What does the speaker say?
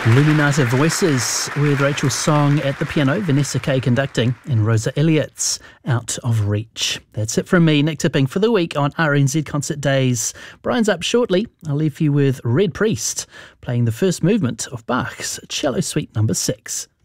Luminata Voices with Rachel Song at the piano, Vanessa Kay conducting, and Rosa Elliott's Out of Reach. That's it from me, Nick Tipping, for the week on RNZ Concert Days. Brian's up shortly. I'll leave you with Red Priest playing the first movement of Bach's Cello Suite No. 6.